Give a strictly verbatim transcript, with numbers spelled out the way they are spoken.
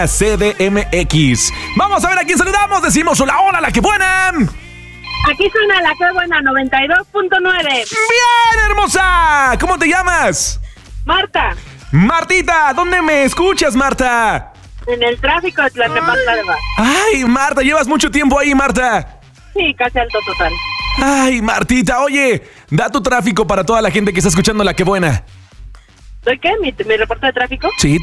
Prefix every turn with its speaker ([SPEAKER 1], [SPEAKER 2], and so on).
[SPEAKER 1] C D M X. Vamos a ver a quién saludamos. Decimos hola, hola, la que buena.
[SPEAKER 2] Aquí suena la que buena noventa y dos punto nueve.
[SPEAKER 1] Bien, hermosa. ¿Cómo te llamas?
[SPEAKER 2] Marta.
[SPEAKER 1] Martita, ¿dónde me escuchas, Marta?
[SPEAKER 2] En el tráfico de Tlalnepantla de Bar.
[SPEAKER 1] Ay, Marta, llevas mucho tiempo ahí, Marta.
[SPEAKER 2] Sí, casi alto total.
[SPEAKER 1] Ay, Martita, oye, da tu tráfico para toda la gente que está escuchando la que buena.
[SPEAKER 2] ¿Doy qué? ¿Mi, mi reporte de tráfico?
[SPEAKER 1] Sí,